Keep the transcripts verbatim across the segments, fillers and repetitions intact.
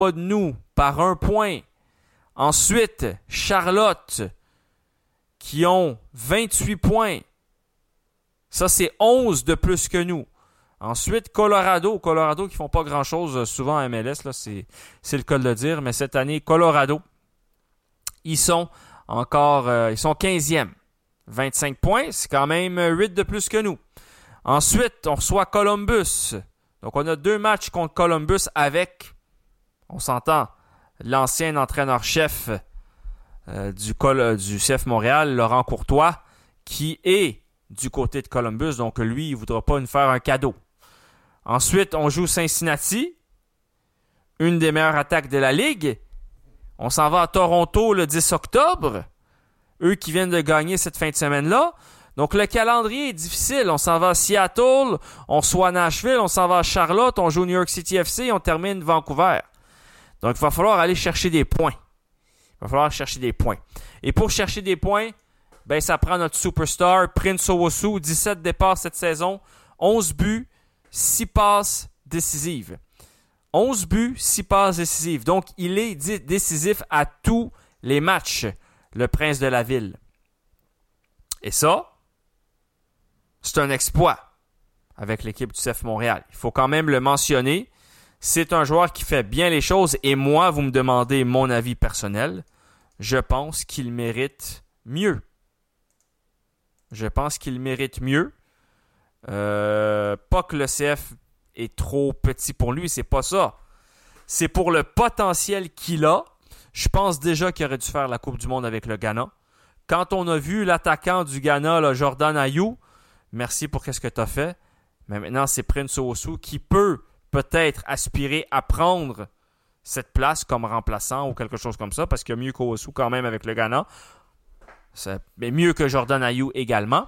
de nous par un point. Ensuite, Charlotte, qui ont vingt-huit points. Ça, c'est onze de plus que nous. Ensuite, Colorado. Colorado qui font pas grand-chose souvent en M L S, là, c'est, c'est le cas de le dire. Mais cette année, Colorado, ils sont encore euh, ils sont quinzième. vingt-cinq points, c'est quand même huit de plus que nous. Ensuite, on reçoit Columbus. Donc, on a deux matchs contre Columbus avec, on s'entend, l'ancien entraîneur-chef euh, du, Col- du C F Montréal, Laurent Courtois, qui est du côté de Columbus. Donc, lui, il ne voudra pas nous faire un cadeau. Ensuite, on joue Cincinnati, une des meilleures attaques de la Ligue. On s'en va à Toronto le dix octobre. Eux qui viennent de gagner cette fin de semaine-là. Donc, le calendrier est difficile. On s'en va à Seattle, on reçoit à Nashville, on s'en va à Charlotte, on joue New York City F C et on termine Vancouver. Donc, il va falloir aller chercher des points. Il va falloir chercher des points. Et pour chercher des points, ben, ça prend notre superstar, Prince Owusu, dix-sept départs cette saison, onze buts, six passes décisives. onze buts, six passes décisives. Donc, il est d- décisif à tous les matchs, le prince de la ville. Et ça, c'est un exploit avec l'équipe du C F Montréal. Il faut quand même le mentionner. C'est un joueur qui fait bien les choses et moi, vous me demandez mon avis personnel, je pense qu'il mérite mieux. Je pense qu'il mérite mieux. Euh, pas que le C F est trop petit pour lui, c'est pas ça. C'est pour le potentiel qu'il a. Je pense déjà qu'il aurait dû faire la Coupe du Monde avec le Ghana. Quand on a vu l'attaquant du Ghana, là, Jordan Ayew, merci pour ce que tu as fait. Mais maintenant, c'est Prince Owusu qui peut peut-être aspirer à prendre cette place comme remplaçant ou quelque chose comme ça, parce qu'il y a mieux qu'Owusu quand même avec le Ghana. C'est, mais mieux que Jordan Ayew également.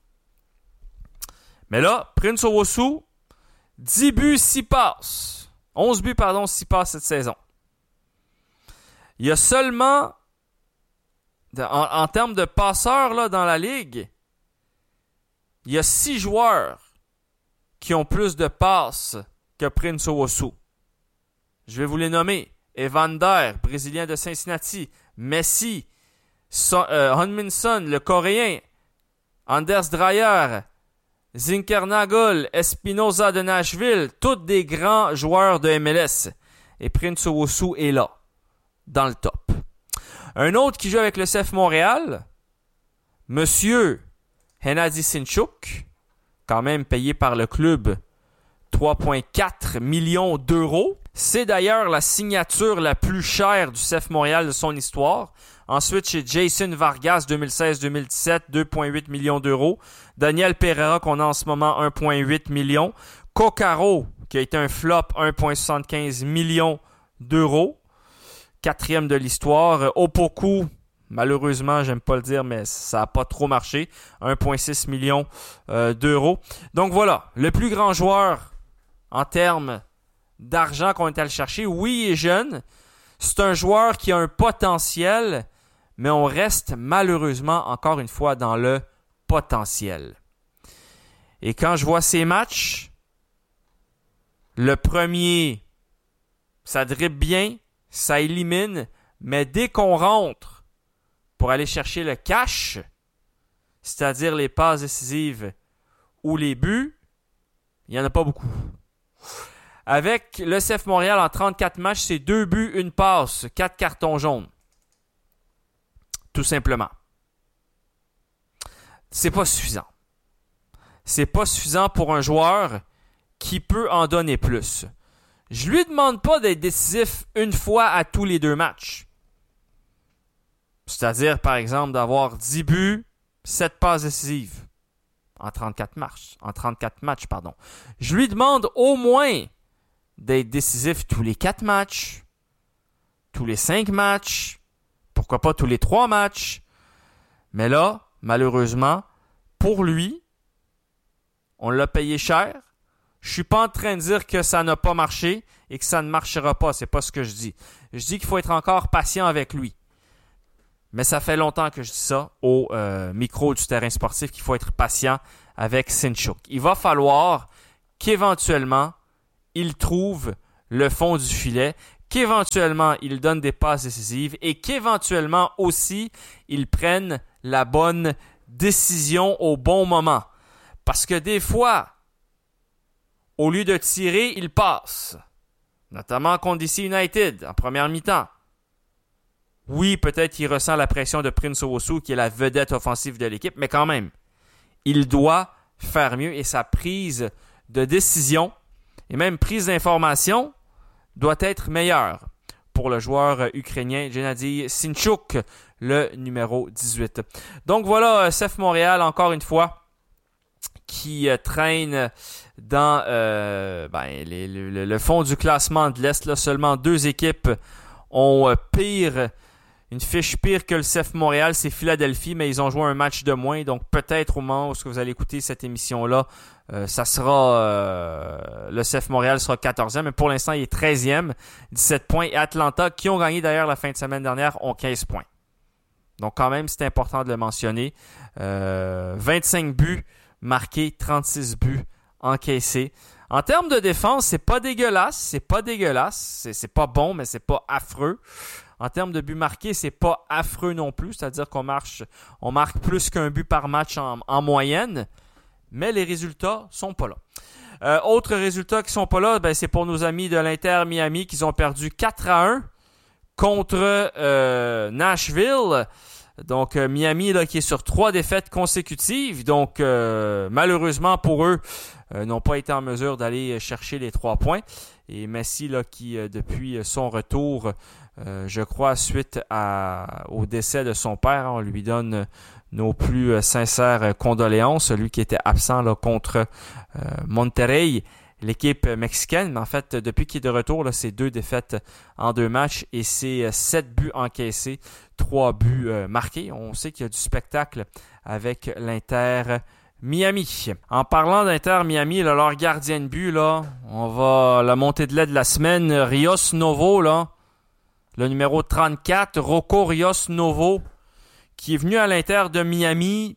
Mais là, Prince Owusu, dix buts, six passes. onze buts, pardon, six passes cette saison. Il y a seulement, en, en termes de passeurs là, dans la Ligue, il y a six joueurs qui ont plus de passes que Prince Owusu. Je vais vous les nommer. Evander, Brésilien de Cincinnati. Messi, so, euh, Hunminson, le Coréen. Anders Dreyer, Zinkernagel, Espinoza de Nashville. Tous des grands joueurs de M L S. Et Prince Owusu est là, dans le top. Un autre qui joue avec le C F Montréal, Monsieur Hennady Sinchuk, quand même payé par le club trois virgule quatre millions d'euros. C'est d'ailleurs la signature la plus chère du C F Montréal de son histoire. Ensuite, chez Jason Vargas, deux mille seize deux mille dix-sept, deux virgule huit millions d'euros. Daniel Pereira, qu'on a en ce moment, un virgule huit millions. Kokaro, qui a été un flop, un virgule soixante-quinze millions d'euros. Quatrième de l'histoire. Opoku, malheureusement, j'aime pas le dire, mais ça n'a pas trop marché. un virgule six millions euh, d'euros. Donc voilà, le plus grand joueur en termes d'argent qu'on est allé chercher. Oui, il est jeune. C'est un joueur qui a un potentiel, mais on reste malheureusement encore une fois dans le potentiel. Et quand je vois ces matchs, le premier, ça dribble bien, ça élimine, mais dès qu'on rentre pour aller chercher le cash, c'est-à-dire les passes décisives ou les buts, il n'y en a pas beaucoup. Avec le C F Montréal en trente-quatre matchs, c'est deux buts, une passe, quatre cartons jaunes. Tout simplement. C'est pas suffisant. C'est pas suffisant pour un joueur qui peut en donner plus. Je lui demande pas d'être décisif une fois à tous les deux matchs. C'est-à-dire, par exemple, d'avoir dix buts, sept passes décisives. En trente-quatre matchs. En trente-quatre matchs, pardon. Je lui demande au moins d'être décisif tous les quatre matchs, tous les cinq matchs, pourquoi pas tous les trois matchs. Mais là, malheureusement, pour lui, on l'a payé cher. Je suis pas en train de dire que ça n'a pas marché et que ça ne marchera pas. C'est pas ce que je dis. Je dis qu'il faut être encore patient avec lui. Mais ça fait longtemps que je dis ça au euh, micro du terrain sportif qu'il faut être patient avec Sinchuk. Il va falloir qu'éventuellement, il trouve le fond du filet, qu'éventuellement, ils donnent des passes décisives et qu'éventuellement aussi, ils prennent la bonne décision au bon moment. Parce que des fois, au lieu de tirer, ils passent. Notamment contre D C United, en première mi-temps. Oui, peut-être qu'il ressent la pression de Prince Owusu, qui est la vedette offensive de l'équipe, mais quand même, il doit faire mieux et sa prise de décision et même prise d'information doit être meilleure pour le joueur ukrainien Gennady Sinchuk, le numéro dix-huit. Donc voilà, C F Montréal, encore une fois, qui euh, traîne dans euh, ben, les, le, le fond du classement de l'Est. Là, seulement deux équipes ont euh, pire, une fiche pire que le C F Montréal, c'est Philadelphie, mais ils ont joué un match de moins. Donc peut-être au moment où vous allez écouter cette émission-là, euh, ça sera euh, le C F Montréal sera quatorzième, mais pour l'instant, il est treizième, dix-sept points. Et Atlanta, qui ont gagné d'ailleurs la fin de semaine dernière, ont quinze points. Donc quand même, c'est important de le mentionner. Euh, vingt-cinq buts marqués, trente-six buts encaissés. En termes de défense, c'est pas dégueulasse, c'est pas dégueulasse, c'est, c'est pas bon, mais c'est pas affreux. En termes de buts marqués, c'est pas affreux non plus, c'est-à-dire qu'on marche, on marque plus qu'un but par match en, en moyenne, mais les résultats sont pas là. Euh, autres résultats qui sont pas là, ben, c'est pour nos amis de l'Inter Miami qui ont perdu quatre à un contre euh, Nashville. Donc, euh, Miami là, qui est sur trois défaites consécutives. Donc, euh, malheureusement pour eux, euh, n'ont pas été en mesure d'aller chercher les trois points. Et Messi, là, qui, euh, depuis son retour, euh, je crois, suite à, au décès de son père, on lui donne nos plus euh, sincères condoléances. Lui qui était absent là, contre euh, Monterrey, l'équipe mexicaine. Mais en fait, depuis qu'il est de retour, là, c'est deux défaites en deux matchs et c'est sept buts encaissés, trois buts euh, marqués. On sait qu'il y a du spectacle avec l'Inter Miami. En parlant d'Inter Miami, là, leur gardien de but, là, on va la montée de lait de la semaine, Rios Novo, là, le numéro trente-quatre, Rocco Rios Novo, qui est venu à l'Inter de Miami,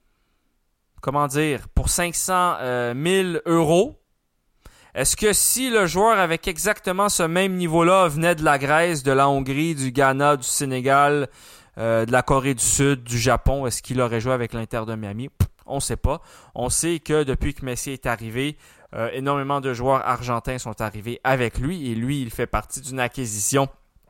comment dire, pour cinq cent mille euros. Est-ce que si le joueur avec exactement ce même niveau-là venait de la Grèce, de la Hongrie, du Ghana, du Sénégal, euh, de la Corée du Sud, du Japon, est-ce qu'il aurait joué avec l'Inter de Miami? On ne sait pas. On sait que depuis que Messi est arrivé, euh, énormément de joueurs argentins sont arrivés avec lui et lui, il fait partie d'une acquisition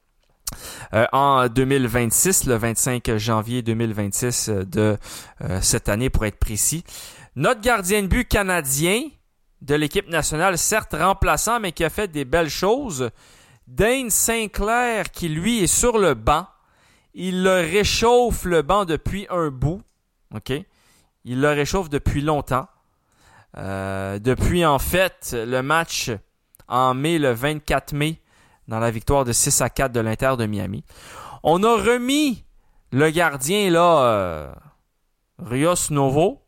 euh, en deux mille vingt-six, le vingt-cinq janvier deux mille vingt-six de euh, cette année pour être précis. Notre gardien de but canadien de l'équipe nationale, certes remplaçant, mais qui a fait des belles choses. Dane Sinclair, qui lui est sur le banc. Il le réchauffe le banc depuis un bout. OK? Il le réchauffe depuis longtemps. Euh, depuis, en fait, le match en mai, le vingt-quatre mai, dans la victoire de six à quatre de l'Inter de Miami. On a remis le gardien, là, euh, Rios Novo.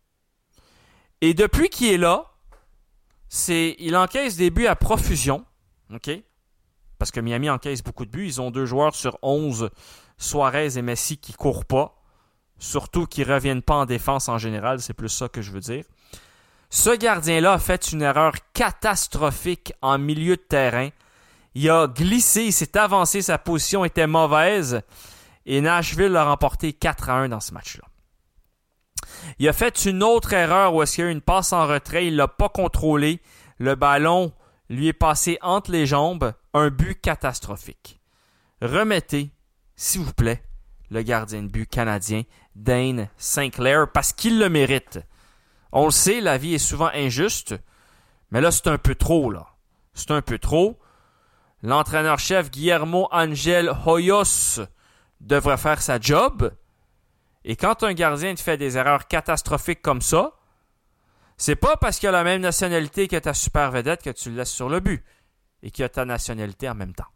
Et depuis qu'il est là, c'est, il encaisse des buts à profusion, OK? Parce que Miami encaisse beaucoup de buts. Ils ont deux joueurs sur onze, Suarez et Messi, qui ne courent pas. Surtout qui ne reviennent pas en défense en général. C'est plus ça que je veux dire. Ce gardien-là a fait une erreur catastrophique en milieu de terrain. Il a glissé, il s'est avancé, sa position était mauvaise. Et Nashville a remporté quatre à un dans ce match-là. Il a fait une autre erreur où est-ce qu'il y a eu une passe en retrait. Il ne l'a pas contrôlé. Le ballon lui est passé entre les jambes. Un but catastrophique. Remettez, s'il vous plaît, le gardien de but canadien, Dane Sinclair, parce qu'il le mérite. On le sait, la vie est souvent injuste. Mais là, c'est un peu trop, là. C'est un peu trop. L'entraîneur-chef Guillermo Angel Hoyos devrait faire sa job. Et quand un gardien te fait des erreurs catastrophiques comme ça, c'est pas parce qu'il a la même nationalité que ta super vedette que tu le laisses sur le but et qu'il a ta nationalité en même temps.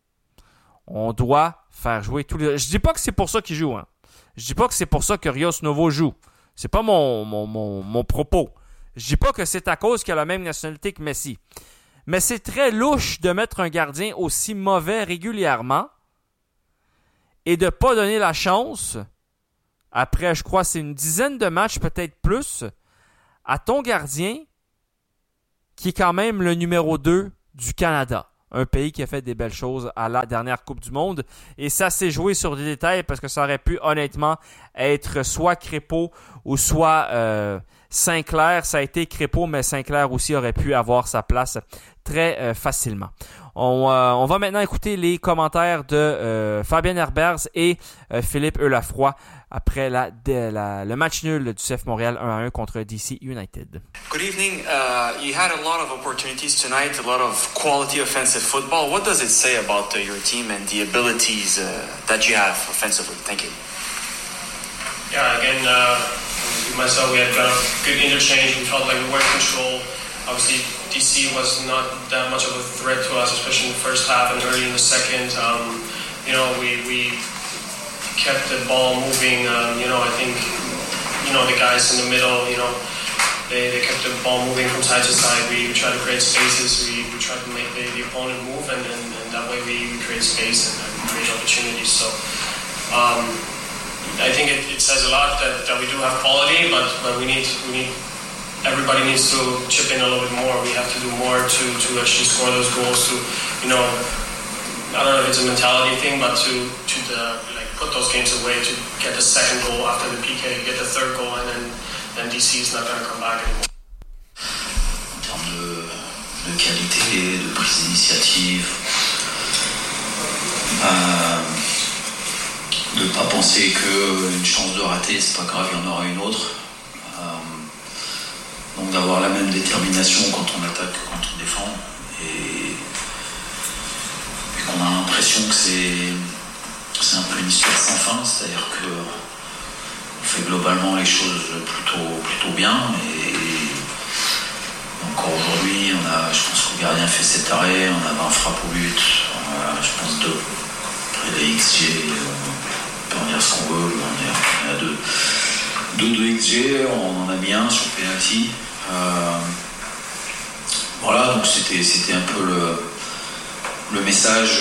On doit faire jouer tous les... Je dis pas que c'est pour ça qu'il joue. Hein. Je dis pas que c'est pour ça que Rios Novo joue. C'est pas mon, mon, mon, mon propos. Je dis pas que c'est à cause qu'il a la même nationalité que Messi. Mais c'est très louche de mettre un gardien aussi mauvais régulièrement et de pas donner la chance... Après, je crois, c'est une dizaine de matchs, peut-être plus, à ton gardien, qui est quand même le numéro deux du Canada. un pays qui a fait des belles choses à la dernière Coupe du Monde. Et ça s'est joué sur des détails parce que ça aurait pu honnêtement être soit Crépeau ou soit euh, Sinclair. Ça a été Crépeau, mais Sinclair aussi aurait pu avoir sa place très euh, facilement. On, euh, on va maintenant écouter les commentaires de euh, Fabien Herbers et euh, Philippe Eulafroy après la, de, la, le match nul du C F Montréal un à un contre D C United. Good evening. Uh, you had a lot of opportunities tonight, a lot of quality offensive football. What does it say about uh, your team and the abilities uh, that you have offensively? Thank you. Yeah, again, uh, myself, we had got a good interchange. We felt like we were in control. Obviously, D C was not that much of a threat to us, especially in the first half and early in the second. Um, you know, we, we kept the ball moving. Um, you know, I think, you know, the guys in the middle, you know, they, they kept the ball moving from side to side. We, we tried to create spaces. We, we tried to make the, the opponent move, and, and, and that way we, we create space and, and create opportunities. So um, I think it, it says a lot that, that we do have quality, but, but we need we need everybody needs to chip in a little bit more. We have to do more to, to actually score those goals. To, you know, I don't know if it's a mentality thing, but to to the, like put those games away, to get the second goal after the P K, get the third goal, and then then D C is not going to come back anymore. En termes de, de qualité, de prise d'initiative, euh, de ne pas penser qu'une chance de rater, c'est pas grave, il y en aura une autre. Donc d'avoir la même détermination quand on attaque que quand on défend, et, et qu'on a l'impression que c'est, c'est un peu une histoire sans fin, c'est-à-dire que on fait globalement les choses plutôt, plutôt bien, et encore aujourd'hui, on a, je pense que le gardien fait sept arrêts, on a vingt frappes au but, on a, je pense deux. Après les X G, on peut en dire ce qu'on veut, on est, on est à deux. deux de X G, on en a mis un sur penalty. Euh, voilà, donc c'était, c'était un peu le, le message.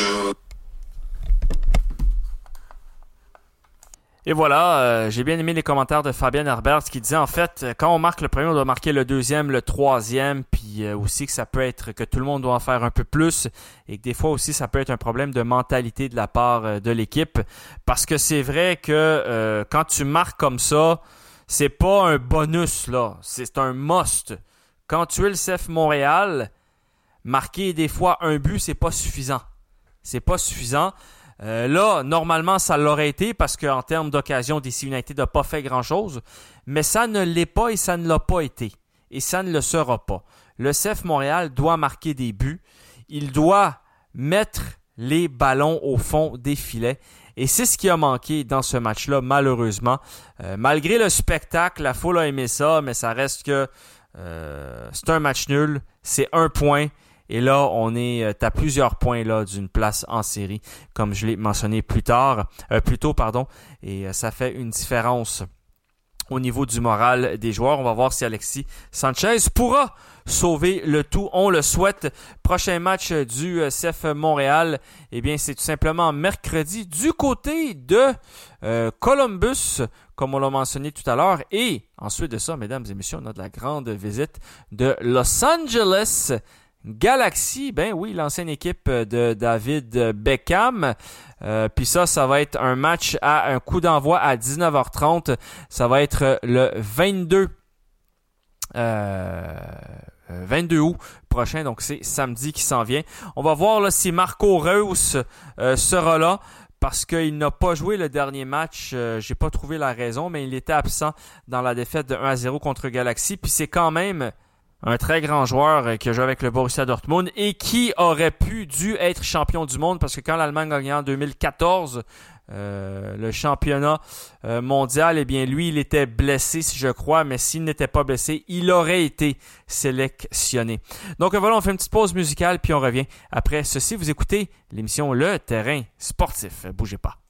Et voilà, euh, j'ai bien aimé les commentaires de Fabien Herbers qui disait en fait, quand on marque le premier, on doit marquer le deuxième, le troisième, puis euh, aussi que ça peut être que tout le monde doit en faire un peu plus et que des fois aussi ça peut être un problème de mentalité de la part euh, de l'équipe, parce que c'est vrai que euh, quand tu marques comme ça, c'est pas un bonus, là. C'est un must. Quand tu es le C F Montréal, marquer des fois un but, c'est pas suffisant. C'est pas suffisant. Euh, là, normalement, ça l'aurait été parce qu'en termes d'occasion, D C United n'a pas fait grand-chose. Mais ça ne l'est pas et ça ne l'a pas été. Et ça ne le sera pas. Le C F Montréal doit marquer des buts. Il doit mettre les ballons au fond des filets. Et c'est ce qui a manqué dans ce match-là, malheureusement. Euh, malgré le spectacle, la foule a aimé ça, mais ça reste que euh, c'est un match nul. C'est un point. Et là, on est à plusieurs points là d'une place en série, comme je l'ai mentionné plus tard, euh, plus tôt, pardon. Et euh, ça fait une différence au niveau du moral des joueurs. On va voir si Alexis Sanchez pourra sauver le tout. On le souhaite. Prochain match du C F Montréal, eh bien, c'est tout simplement mercredi du côté de euh, Columbus, comme on l'a mentionné tout à l'heure. Et ensuite de ça, mesdames et messieurs, on a de la grande visite de Los Angeles Galaxy, ben oui, l'ancienne équipe de David Beckham. Euh, Puis ça, ça va être un match à un coup d'envoi à dix-neuf heures trente. Ça va être le vingt-deux, euh, vingt-deux août prochain, donc c'est samedi qui s'en vient. On va voir là, si Marco Reus euh, sera là, parce qu'il n'a pas joué le dernier match. Euh, j'ai pas trouvé la raison, mais il était absent dans la défaite de un à zéro contre Galaxy. Puis c'est quand même un très grand joueur qui a joué avec le Borussia Dortmund et qui aurait pu dû être champion du monde, parce que quand l'Allemagne a gagné en deux mille quatorze euh, le championnat euh, mondial, eh bien lui, il était blessé, si je crois, mais s'il n'était pas blessé, il aurait été sélectionné. Donc voilà, on fait une petite pause musicale, puis on revient après ceci. Vous écoutez l'émission Le Terrain Sportif. Bougez pas.